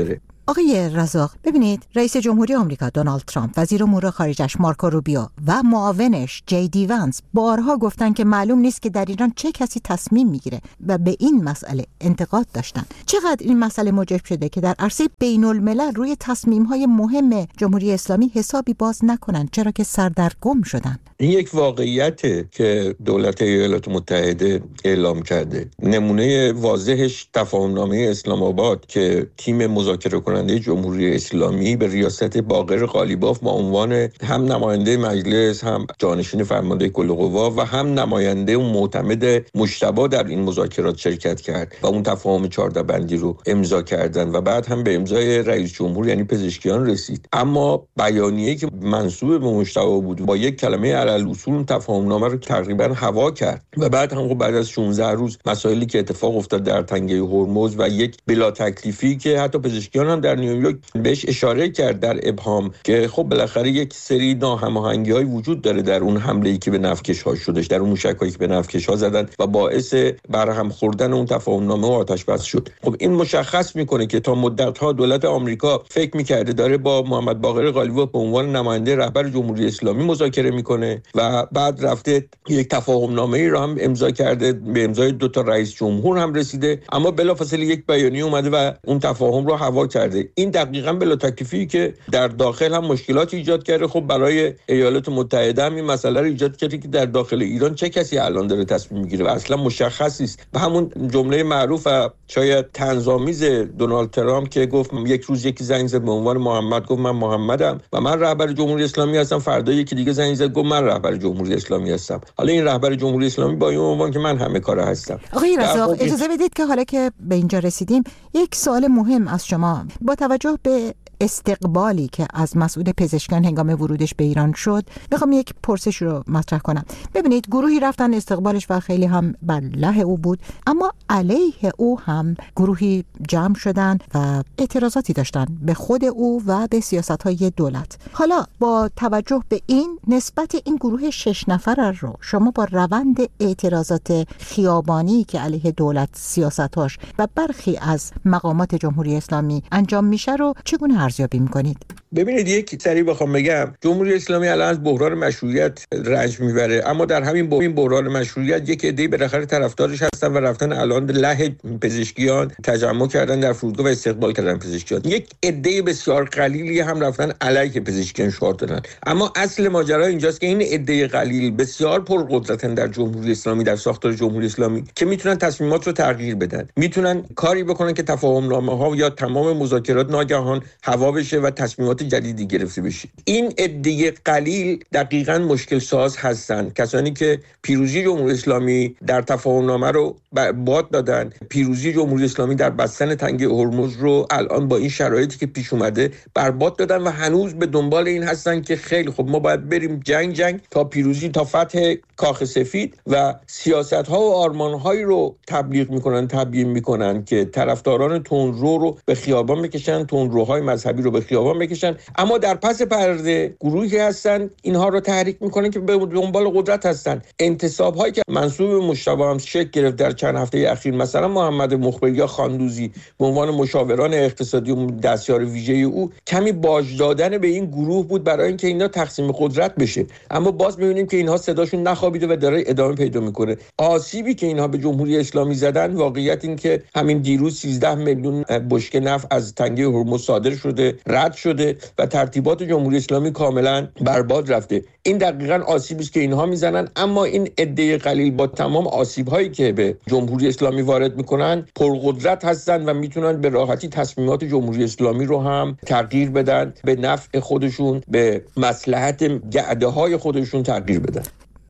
آقای رزاق، ببینید رئیس جمهوری آمریکا دونالد ترامپ، وزیر امور خارجش مارکو روبیو و معاونش جی دی ونس بارها گفتن که معلوم نیست که در ایران چه کسی تصمیم میگیره و به این مسئله انتقاد داشتن. چقدر این مسئله موجب شده که در عرصه بین الملل روی تصمیم‌های مهم جمهوری اسلامی حسابی باز نکنن، چرا که سردرگم شدن. این یک واقعیته که دولت ایالات متحده اعلام کرده. نمونه واضحش تفاهمنامه اسلام آباد که تیم مذاکره کننده جمهوری اسلامی به ریاست باقر قالیباف با عنوان هم نماینده مجلس، هم جانشین فرمانده کل قوا و هم نماینده و معتمد مجتبی در این مذاکرات شرکت کرد و اون تفاهم 14 بندی رو امضا کردن و بعد هم به امضای رئیس جمهور یعنی پزشکیان رسید. اما بیانیه‌ای که منسوب به مجتبی بود با یک کلمه علالوصول تفاهمنامه رو تقریبا هوا کرد و بعد هم بعد از 16 روز مسائلی که اتفاق افتاد در تنگه هرمز و یک بلا تکلیفی که حتی پزشکیان هم در نیویورک بهش اشاره کرد در ابهام که خب بالاخره یک سری ناهماهنگی‌های وجود داره در اون حمله‌ای که به نفتکش‌ها شدش، در اون موشک‌هایی که به نفتکش‌ها زدن و باعث برهم خوردن اون تفاهمنامه و آتش بس شد. خب این مشخص میکنه که تا مدت‌ها دولت آمریکا فکر می‌کرده داره با محمد باقر قالیباف به عنوان نماینده رهبر جمهوری اسلامی مذاکره میکنه و بعد رفته یک تفاهمنامه‌ای رو هم امضا کرده، به امضای 2 تا رئیس جمهور هم رسیده، اما بلافاصله یک بیانیه اومده و اون تفاهم رو هوا کرده. این دقیقاً بلا تکلیفی که در داخل هم مشکلات ایجاد کرده. خب برای ایالات متحده هم این مسئله رو ایجاد کرده که در داخل ایران چه کسی الان داره تصمیم میگیره و اصلا مشخص نیست. و همون جمله معروف و شاید طنزآمیز دونالد ترامپ که گفت یک روز یکی زنگ زد به عنوان محمد، گفت من محمدم و من رهبر جمهوری اسلامی هستم، فردا یکی دیگه زنگ زد گفت من رهبر جمهوری اسلامی هستم. حالا این رهبر جمهوری اسلامی با این عنوان که من همه کاره هستم. آقای رزاق اجازه بدید که حالا که به اینجا رسیدیم یک سوال مهم از شما با توجه به استقبالی که از مسئول پزشکان هنگام ورودش به ایران شد میخوام یک پرسش رو مطرح کنم. ببینید گروهی رفتن استقبالش و خیلی هم بله او بود، اما علیه او هم گروهی جمع شدن و اعتراضاتی داشتن به خود او و به سیاست‌های دولت. حالا با توجه به این نسبت این گروه 6 نفر رو شما با روند اعتراضات خیابانی که علیه دولت، سیاستاش و برخی از مقامات جمهوری اسلامی انجام میشه رو چگونه ارزیابی میکنید؟ ببینید یک سری بخوام بگم جمهوری اسلامی الان از بحران مشروعیت رنج میبره، اما در همین بحران مشروعیت یک عده‌ای بالاخره طرفدارش هستن و رفتن الان به لحه پزشکیان تجمع کردن در فرودگاه و استقبال کردن پزشکیان. یک عده بسیار قلیلی هم رفتن علیه پزشکیان شعار دادن. اما اصل ماجرا اینجاست که این عده قلیل بسیار پرقدرتن در جمهوری اسلامی، در ساختار جمهوری اسلامی که میتونن تصمیمات رو تغییر بدن، میتونن کاری بکنن که تفاهمنامه‌ها یا تمام مذاکرات ناگهان هوا بشه و تصمیمات جدیدی گرفته بشه. این عده قلیل دقیقاً مشکل ساز هستن، کسانی که پیروزی جمهوری اسلامی در تفاهمنامه رو باد دادن، پیروزی جمهوری اسلامی در بستن تنگه هرمز رو الان با این شرایطی که پیش اومده برباد دادن و هنوز به دنبال این هستن که خیلی خب ما باید بریم جنگ تا پیروزی، تا فتح کاخ سفید و سیاست‌ها و آرمان‌هایی رو تبیین میکنن که طرفداران تندرو رو به خیابان بکشن، تندروهای مذهبی رو به خیابان بکشن، اما در پس پرده گروهی هستن اینها رو تحریک میکنن که به دنبال قدرت هستن. انتصاب‌هایی که منسوب به مجتبی هم شکل گرفت در چند هفته اخیر، مثلا محمد مخبری یا خاندوزی به عنوان مشاوران اقتصادی و دستیار ویژه او، کمی باج دادن به این گروه بود برای اینکه اینا تقسیم قدرت بشه، اما باز می‌بینیم که اینها صداشون نخوابیده و داره ادامه پیدا میکنه. آسیبی که اینها به جمهوری اسلامی زدن، واقعیت این که همین دیروز 13 میلیون بشکه نفت از تنگه هرمز صادر شده، رد شده و ترتیبات جمهوری اسلامی کاملا برباد رفته. این دقیقاً آسیبی است که اینها میزنن، اما این عده قلیل با تمام آسیب‌هایی که به جمهوری اسلامی وارد میکنن پرقدرت هستن و میتونن به راحتی تصمیمات جمهوری اسلامی رو هم تغییر بدن، به نفع خودشون، به مصلحت گعده‌های خودشون تغییر بدن.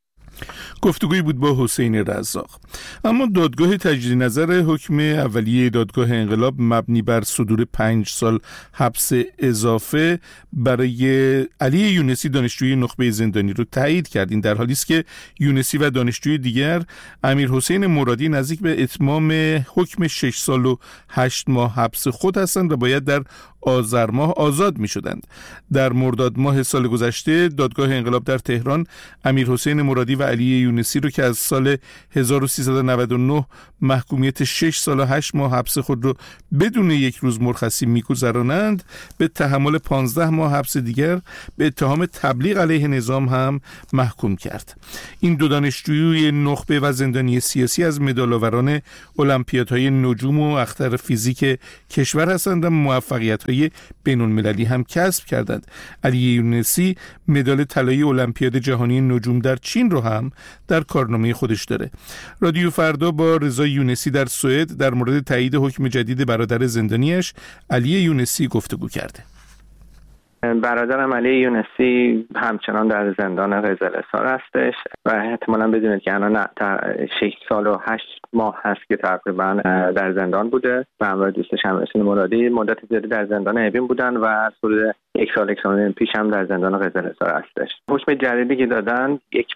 گفتگویی بود با حسین رزاق. اما دادگاه تجدید نظر حکم اولیه دادگاه انقلاب مبنی بر صدور 5 سال حبس اضافه برای علی یونسی دانشجوی نخبه زندانی رو تایید کرد. این در حالی است که یونسی و دانشجوی دیگر امیرحسین مرادی نزدیک به اتمام حکم 6 سال و 8 ماه حبس خود هستند و باید در آذر ماه آزاد می شدند. در مرداد ماه سال گذشته دادگاه انقلاب در تهران امیرحسین مرادی و علی یونسی رو که از سال 1399 محکومیت 6 سال و 8 ماه حبس خود رو بدون یک روز مرخصی می‌گذرانند، به تحمل 15 ماه حبس دیگر به اتهام تبلیغ علیه نظام هم محکوم کرد. این دو دانشجوی نخبه و زندانی سیاسی از مدال‌آوران المپیادهای نجوم و اختر فیزیک کشور هستند و موفقیت‌های بین‌المللی هم کسب کردند. علی یونسی مدال طلایی المپیاد جهانی نجوم در چین رو هم در کارنامه خودش داره. رادیو فردا با رضا یونسی در سوئد در مورد تایید حکم جدید برادر زندانیش علی یونسی گفتگو کرده. برادرم علی یونسی همچنان در زندان قزلستان هستش و احتمالاً بدونید که الان 6 سال و 8 ماه هست که تقریبا در زندان بوده و همراه دوستش امیرحسین مرادی مدت زیادی در زندان اوین بودن و از حدود 1 سال پیش هم در زندان قزلستان هستش. حکم جدیدی که دادن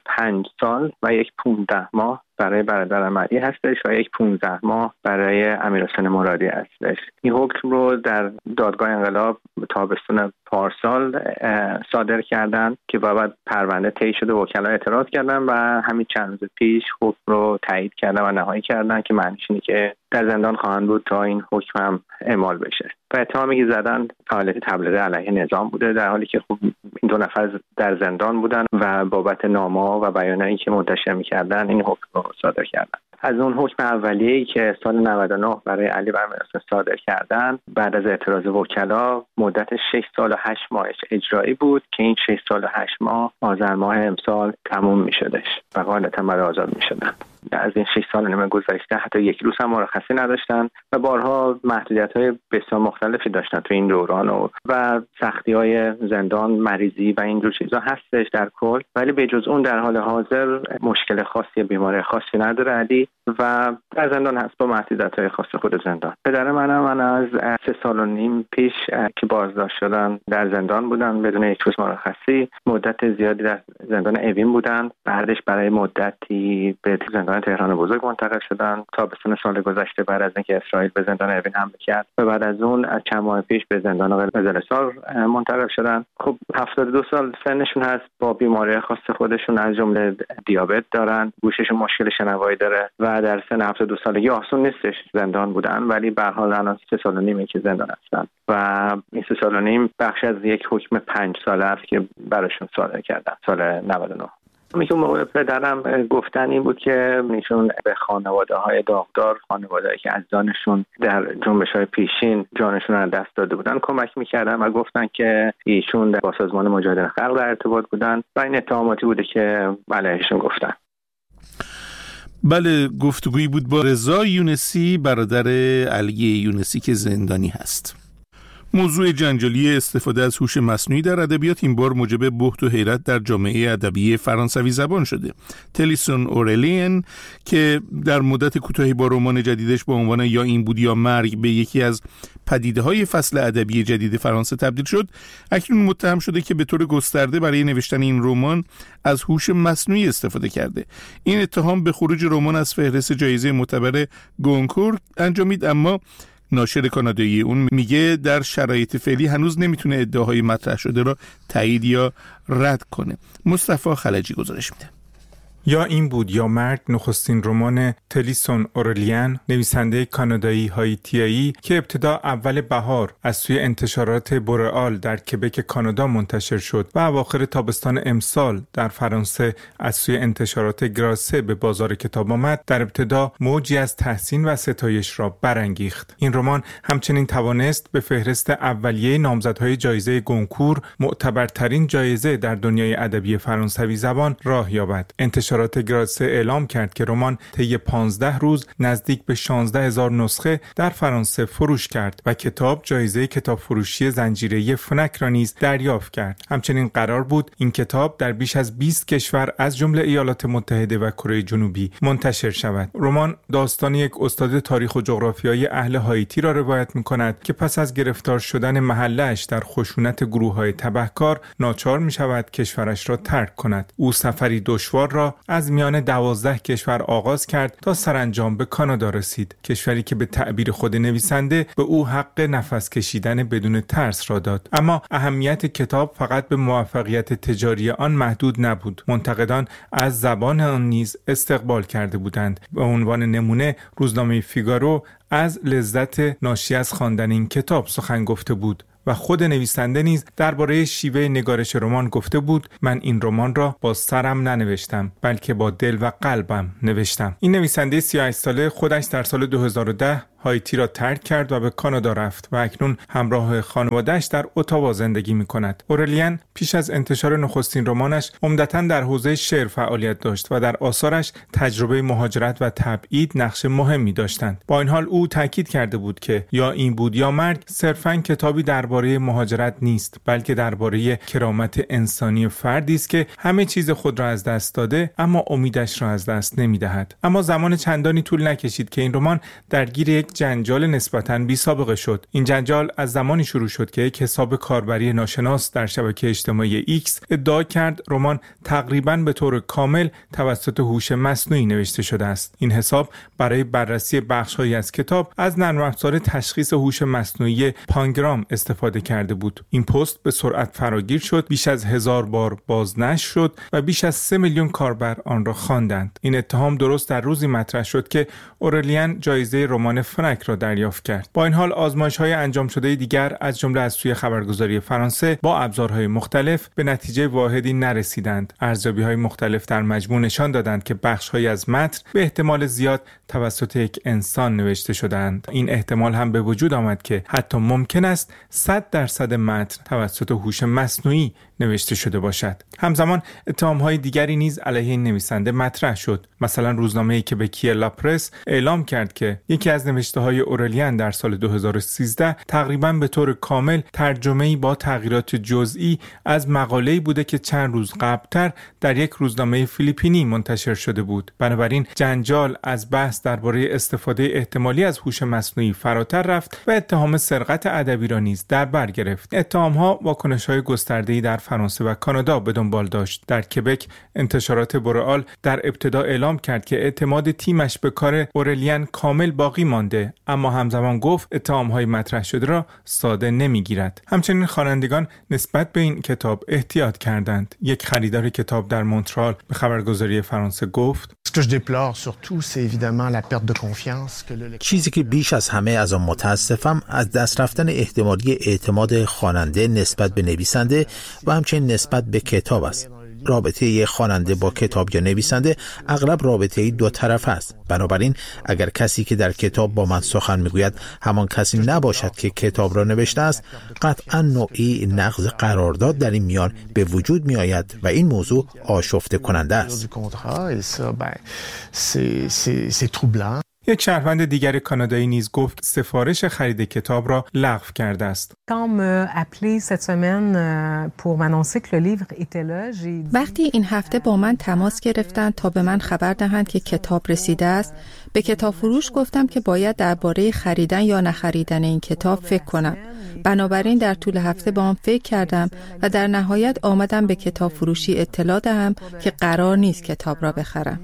5 سال و 15 ماه برای برادرم علی هستش و 15 ماه برای امیرحسین مرادی هستش. این حکم رو در دادگاه انقلاب تابستون پارسال صادر کردن که بعد پرونده طی شده و وکلا اعتراض کردن و همین چند روز پیش حکم رو تایید کردن و نهایی کردن که معنیش اینه که در زندان خواهند بود تا این حکم هم اعمال بشه. و اتهامی که زدن فعالیت تبلیغ علیه نظام بوده، در حالی که خب این دو نفر در زندان بودن و بابت نامه‌ها و بیانیه‌ای که منتشر می‌کردن این حکم رو صادر کردن. از اون حکم اولیه‌ای که سال 99 برای علی و امیرحسین صادر کردن، بعد از اعتراض وکلا مدت 6 سال و 8 ماهش اجرایی بود که این 6 سال و 8 ماه آذر ماه امسال تموم می‌شدش و غالباً بعد آزاد می‌شدن. از این 6 سال و نیم گذشته حتی یک روز هم مرخصی نداشتن و بارها محدودیت‌های بسیار مختلفی داشتن تو این دوران و سختی‌های زندان، مریضی و این جور چیزا هستش در کل، ولی به جز اون در حال حاضر مشکل خاصی، بیماری خاصی نداره علی و در زندان هست با محدودیت‌های خاص خود زندان. پدر من از 3 سال و نیم پیش که بازداشت شدن در زندان بودن بدون یک روز مرخصی، مدت زیادی در زندان اوین بودن، بعدش برای مدتی به زندان تهران بزرگ منتقل شدن. تابستون سال گذشته بعد از اینکه اسرائیل به زندان اوین حمله کرد و بعد از اون از چند ماه پیش به زندان قزلستان منتقل شدن. خب 72 سال سنشون هست، با بیماری خاص خودشون از جمله دیابت دارن، گوششون مشکل شنوایی داره و در سن 72 سالگی آسون نیستش زندان بودن، ولی به هر حال الان 3 سال و نیمه که زندان هستن و این 3 سال و نیم بخش از یک حکم 5 ساله است که براشون صادر کردن سال 99. میگم موقع پدرم گفتن این بود که ایشون به خانواده‌های داغدار، خانواده‌ای که از جانشون در جنبش‌های پیشین جانشون رو دست داده بودن کمک می‌کردن و گفتن که ایشون با سازمان مجاهدین خلق در ارتباط بودن و این اتهاماتی بوده که علیهشون گفتن. بله، گفتگویی بود با رضا یونسی برادر علی یونسی که زندانی هست. موضوع جنجالی استفاده از هوش مصنوعی در ادبیات این بار موجب بهت و حیرت در جامعه ادبی فرانسوی زبان شده. تلیسون اورلین که در مدت کوتاهی با رمان جدیدش با عنوان یا این بود یا مرگ به یکی از پدیده‌های فصل ادبی جدید فرانسه تبدیل شد، اکنون متهم شده که به طور گسترده برای نوشتن این رمان از هوش مصنوعی استفاده کرده. این اتهام به خروج رمان از فهرست جایزه معتبر گونکور انجامید، اما ناشر کانادایی اون میگه در شرایط فعلی هنوز نمیتونه ادعاهای مطرح شده را تایید یا رد کنه. مصطفی خلجی گزارش میده. یا این بود یا مرگ نخستین رمان تلیسون اورلین، نویسنده کانادایی هایتیایی که ابتدا اول بهار از سوی انتشارات بورئال در کبک کانادا منتشر شد و اواخر تابستان امسال در فرانسه از سوی انتشارات گراسه به بازار کتاب آمد، در ابتدا موجی از تحسین و ستایش را برانگیخت. این رمان همچنین توانست به فهرست اولیه نامزدهای جایزه گونکور، معتبرترین جایزه در دنیای ادبی فرانسوی زبان، راه یابد. انتشارات گراسه اعلام کرد که رمان طی 15 روز نزدیک به 16,000 نسخه در فرانسه فروش کرد و کتاب جایزه کتاب فروشی زنجیره‌ای فنک را نیز دریافت کرد. همچنین قرار بود این کتاب در بیش از 20 کشور از جمله ایالات متحده و کره جنوبی منتشر شود. رمان داستان یک استاد تاریخ و جغرافیای اهل هایتی را روایت می‌کند که پس از گرفتار شدن محله‌اش در خشونت گروه‌های تبهکار ناچار می‌شود کشورش را ترک کند. او سفری دشوار را از میان 12 کشور آغاز کرد تا سرانجام به کانادا رسید، کشوری که به تعبیر خود نویسنده به او حق نفس کشیدن بدون ترس را داد. اما اهمیت کتاب فقط به موفقیت تجاری آن محدود نبود. منتقدان از زبان آن نیز استقبال کرده بودند. به عنوان نمونه روزنامه فیگارو از لذت ناشی از خواندن این کتاب سخن گفته بود و خود نویسنده نیز درباره شیوه نگارش رمان گفته بود: من این رمان را با سرم ننوشتم بلکه با دل و قلبم نوشتم. این نویسنده 38 ساله خودش در سال 2010 هایتی را ترک کرد و به کانادا رفت و اکنون همراه خانواده‌اش در اتاوا زندگی می‌کند. اورلیان پیش از انتشار نخستین رمانش عمدتاً در حوزه شعر فعالیت داشت و در آثارش تجربه مهاجرت و تبعید نقش مهمی داشتند. با این حال او تاکید کرده بود که یا این بود یا مرگ صرفاً کتابی درباره مهاجرت نیست، بلکه درباره کرامت انسانی فردی است که همه چیز خود را از دست داده اما امیدش را از دست نمی‌دهد. اما زمان چندانی طول نکشید که این رمان درگیر یک جنجال نسبتاً بی‌سابقه شد. این جنجال از زمانی شروع شد که یک حساب کاربری ناشناس در شبکه اجتماعی ایکس ادعا کرد رمان تقریباً به طور کامل توسط هوش مصنوعی نوشته شده است. این حساب برای بررسی بخش‌هایی از کتاب از نرم افزار تشخیص هوش مصنوعی پانگرام استفاده کرده بود. این پست به سرعت فراگیر شد، بیش از 1000 بار بازنشر شد و بیش از 3 میلیون کاربر آن را خواندند. این اتهام درست در روزی مطرح شد که اورلیان جایزه رمان فرانک را دریافت کرد. با این حال آزمایش‌های انجام شده دیگر از جمله از سوی خبرگزاری فرانسه با ابزارهای مختلف به نتیجه واحدی نرسیدند. ارزیابی‌های مختلف در مجموع نشان دادند که بخش‌هایی از متن به احتمال زیاد توسط یک انسان نوشته شدند. این احتمال هم به وجود آمد که حتی ممکن است 100% متن توسط هوش مصنوعی نوشته شده باشد. همزمان اتهام‌های دیگری نیز علیه این نویسنده مطرح شد. مثلا روزنامه‌ای که به کیه لا پرس اعلام کرد که یکی از نوشته‌های اورلیان در سال 2013 تقریباً به طور کامل ترجمه‌ای با تغییرات جزئی از مقاله‌ای بوده که چند روز قبل‌تر در یک روزنامه فیلیپینی منتشر شده بود. بنابراین جنجال از بحث درباره استفاده احتمالی از هوش مصنوعی فراتر رفت و اتهام سرقت ادبی را نیز در بر گرفت. اتهام‌ها واکنش‌های گسترده‌ای در فرانسه و کانادا به دنبال داشت. در کبک انتشارات بورئال در ابتدا اعلام کرد که اعتماد تیمش به کار اورلیان کامل باقی مانده، اما همزمان گفت اتهام‌های مطرح شده را ساده نمی‌گیرد. همچنین خوانندگان نسبت به این کتاب احتیاط کردند. یک خریدار کتاب در مونترال به خبرگزاری فرانسه گفت: چیزی که بیش از همه از آن متاسفم از دست رفتن احتمالی اعتماد خواننده نسبت به نویسنده و همچنین نسبت به کتاب است. رابطه یک خواننده با کتاب یا نویسنده اغلب رابطه دو طرف است. بنابراین اگر کسی که در کتاب با من سخن میگوید همان کسی نباشد که کتاب را نوشته است، قطعا نوعی نقض قرارداد در این میان به وجود می آید و این موضوع آشفته کننده است. یک شهروند دیگر کانادایی نیز گفت سفارش خرید کتاب را لغو کرده است. وقتی این هفته با من تماس گرفتند تا به من خبر دهند که کتاب رسیده است، به کتاب فروش گفتم که باید درباره خریدن یا نخریدن این کتاب فکر کنم. بنابراین در طول هفته با آن فکر کردم و در نهایت آمدم به کتاب فروشی اطلاع دهم که قرار نیست کتاب را بخرم.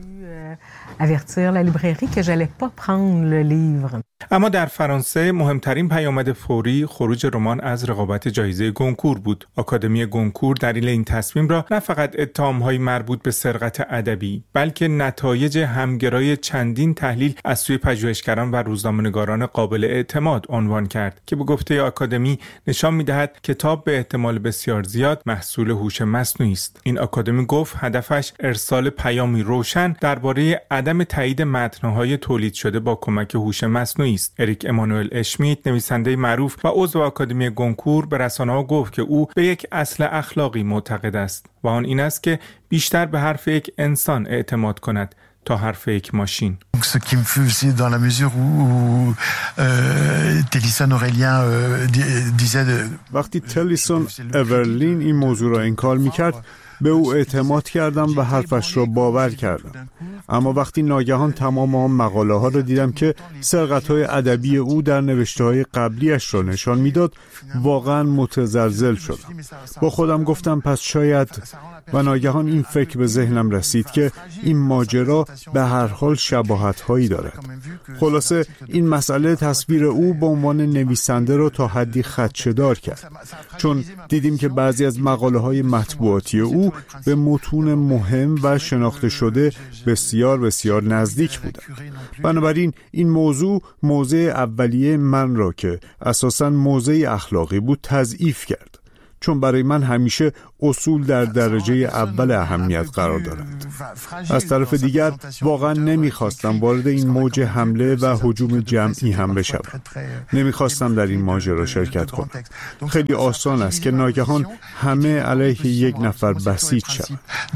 اما در فرانسه مهمترین پیامد فوری خروج رمان از رقابت جایزه گونکور بود. آکادمی گونکور دلیل این تصمیم را نه فقط اتهام‌های مربوط به سرقت ادبی، بلکه نتایج همگرای چندین تحلیل از سوی پژوهشگران و روزنامه‌نگاران قابل اعتماد عنوان کرد که به گفته آکادمی نشان می‌دهد کتاب به احتمال بسیار زیاد محصول هوش مصنوعی است. این آکادمی گفت هدفش ارسال پیامی روشن درباره عدم تایید متن‌های تولید شده با کمک هوش مصنوعی است. اریک امانوئل اشمیت، نویسنده معروف و عضو آکادمی گونکور، به رسانه‌ها گفت که او به یک اصل اخلاقی معتقد است و آن این است که بیشتر به حرف یک انسان اعتماد کند تا حرف یک ماشین. Ce qui me fait aussi dans la mesure où Tellison Aurélien disait وقتی تلیسون اورلین این موضوع را انکار می‌کرد به او اعتماد کردم و حرفش را باور کردم. اما وقتی ناگهان تمام آن مقاله ها را دیدم که سرقت‌های ادبی او در نوشته‌های قبلیش را نشان میداد، واقعا متزلزل شدم. با خودم گفتم پس شاید و ناگهان این فکر به ذهنم رسید که این ماجرا به هر حال شباهت‌هایی دارد. خلاصه این مسئله تصویر او به عنوان نویسنده را تا حدی خدشه‌دار کرد، چون دیدیم که بعضی از مقاله‌های مطبوعاتی او به متون مهم و شناخته شده بسیار بسیار نزدیک بودند. بنابراین این موضوع اولیه من را که اساساً موضع اخلاقی بود تضعیف کرد، چون برای من همیشه اصول در درجه اول اهمیت قرار دارند. از طرف دیگر واقعا نمیخواستم وارد این موج حمله و هجوم جمعی هم بشوم. نمیخواستم در این ماجرا شرکت کنم. خیلی آسان است که ناگهان همه علیه یک نفر بسیج شوند.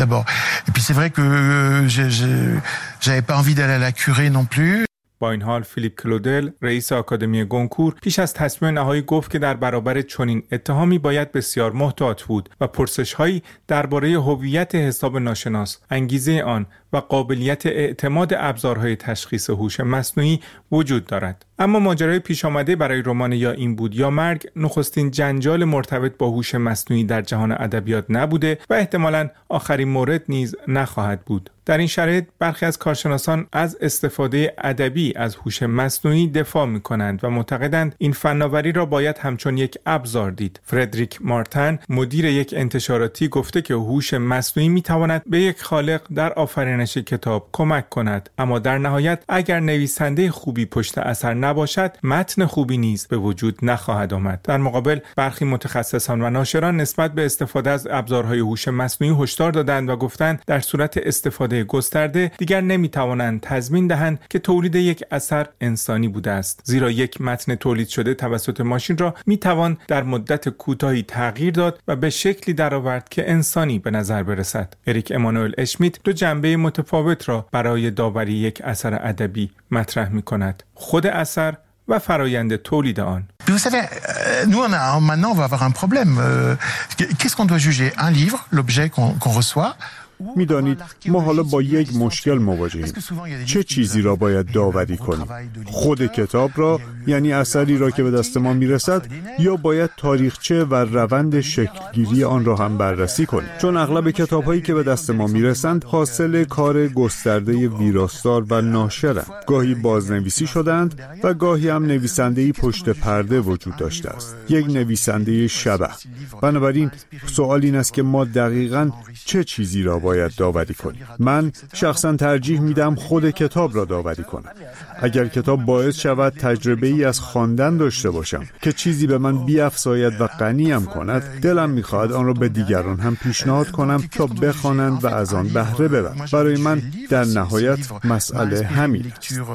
با این حال فیلیپ کلودل، رئیس آکادمی گونکور، پیش از تصمیم نهایی گفت که در برابر چنین اتهامی باید بسیار محتاط بود و پرسش‌هایی درباره هویت حساب ناشناس، انگیزه آن و قابلیت اعتماد ابزارهای تشخیص هوش مصنوعی وجود دارد. اما ماجرای پیش آمده برای رمان یا این بود یا مرگ نخستین جنجال مرتبط با هوش مصنوعی در جهان ادبیات نبوده و احتمالاً آخرین مورد نیز نخواهد بود. در این شرایط برخی از کارشناسان از استفاده ادبی از هوش مصنوعی دفاع می‌کنند و معتقدند این فناوری را باید همچون یک ابزار دید. فردریک مارتن، مدیر یک انتشاراتی، گفته که هوش مصنوعی می‌تواند به یک خالق در آفرینش کتاب کمک کند، اما در نهایت اگر نویسنده خوبی پشت اثر نباشد، متن خوبی نیز به وجود نخواهد آمد. در مقابل برخی متخصصان و ناشران نسبت به استفاده از ابزارهای هوش مصنوعی هشدار دادند و گفتند در صورت استفاده گسترده دیگر نمیتوانند تضمین دهند که تولید یک اثر انسانی بوده است، زیرا یک متن تولید شده توسط ماشین را میتوان در مدت کوتاهی تغییر داد و به شکلی درآورد که انسانی به نظر برسد. اریک امانوئل اشمیت دو جنبه متفاوت را برای داوری یک اثر ادبی مطرح می‌کند: خود اثر و فرایند تولید آن. Vous savez, nous maintenant on va avoir un problème. Qu'est-ce qu'on doit juger? Un livre, l'objet qu'on reçoit? میدانید ما حالا با یک مشکل مواجهیم. چه چیزی را باید داوری کنیم؟ خود کتاب را، یعنی اثری را که به دست ما میرسد، یا باید تاریخچه و روند شکلگیری آن را هم بررسی کنیم؟ چون اغلب کتاب‌هایی که به دست ما میرسند حاصل کار گسترده ویراستار و ناشرند. گاهی بازنویسی شدند و گاهی هم نویسنده‌ای پشت پرده وجود داشته است، یک نویسنده شبح. بنابراین سوال این است که ما دقیقاً چه چیزی را باید داوری کنیم. من شخصا ترجیح میدم خود کتاب را داوری کنم. اگر کتاب باعث شود تجربه ای از خواندن داشته باشم که چیزی به من بیفزاید و غنیم کند، دلم میخواهد آن را به دیگران هم پیشنهاد کنم تا بخوانند و از آن بهره ببرند. برای من در نهایت مسئله همین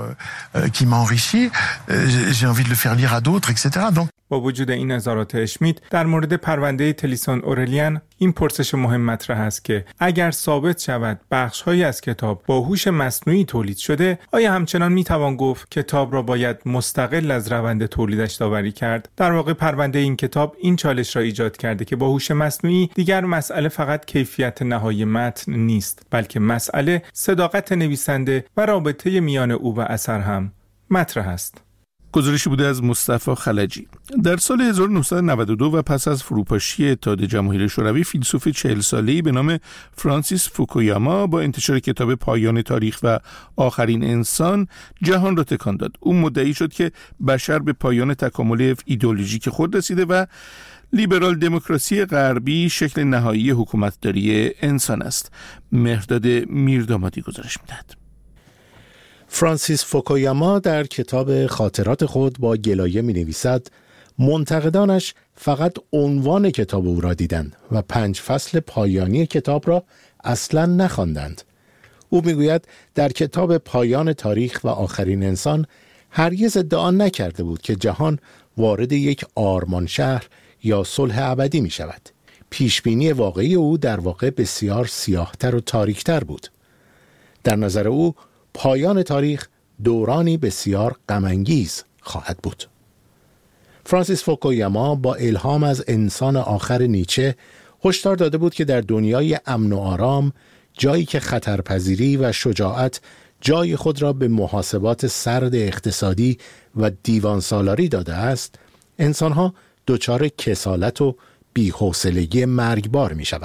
است. با وجود این نظرات اشمیت در مورد پرونده تلیسون اورلیان این پرسش مهم مطرح است که اگر ثابت شود بخش‌هایی از کتاب با هوش مصنوعی تولید شده، آیا همچنان میتوان گفت کتاب را باید مستقل از روند تولیدش داوری کرد؟ در واقع پرونده این کتاب این چالش را ایجاد کرده که با هوش مصنوعی دیگر مسئله فقط کیفیت نهایی متن نیست، بلکه مسئله صداقت نویسنده و رابطه میان او و اثر هم مطرح است. گزارشی بوده از مصطفی خلجی. در سال 1992 و پس از فروپاشی اتحاد جماهیر شوروی، فیلسوف 40 ساله‌ای به نام فرانسیس فوکویاما با انتشار کتاب پایان تاریخ و آخرین انسان جهان را تکان داد. او مدعی شد که بشر به پایان تکامل ایدئولوژیک خود رسیده و لیبرال دموکراسی غربی شکل نهایی حکومتداری انسان است. مهرداد میردامادی گزارش می‌دهد. فرانسیس فوکویاما در کتاب خاطرات خود با گلایه می نویسد منتقدانش فقط عنوان کتاب او را دیدند و 5 فصل پایانی کتاب را اصلاً نخواندند. او می گوید در کتاب پایان تاریخ و آخرین انسان هرگز ادعا نکرده بود که جهان وارد یک آرمان شهر یا صلح ابدی می شود. پیشبینی واقعی او در واقع بسیار سیاه‌تر و تاریک‌تر بود. در نظر او پایان تاریخ دورانی بسیار غم‌انگیز خواهد بود. فرانسیس فوکویاما با الهام از انسان آخر نیچه هشدار داده بود که در دنیای امن و آرام، جایی که خطرپذیری و شجاعت جای خود را به محاسبات سرد اقتصادی و دیوانسالاری داده است، انسانها دچار کسالت و بی‌حوصلگی مرگبار می شوند.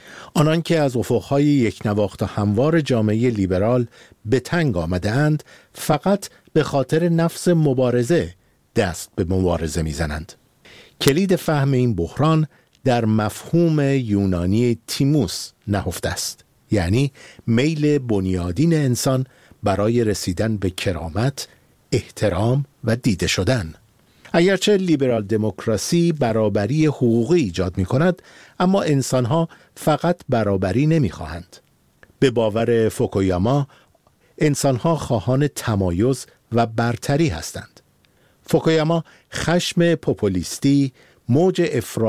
آنان که از افقهای یکنواخت و هموار جامعه لیبرال به تنگ آمده‌اند فقط به خاطر نفس مبارزه دست به مبارزه می‌زنند. کلید فهم این بحران در مفهوم یونانی تیموس نهفته است، یعنی میل بنیادین انسان برای رسیدن به کرامت، احترام و دیده شدن. اگرچه لیبرال دموکراسی برابری حقوقی ایجاد می کند، اما انسانها فقط برابری نمی خواهند. به باور فوکویاما انسانها خواهان تمایز و برتری هستند. فوکویاما خشم پوپولیستی، موج افراط